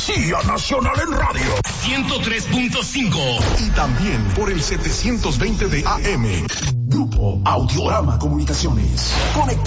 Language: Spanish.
Policía Nacional en radio. 103.5. Y también por el 720 de AM. Grupo Audiorama Comunicaciones.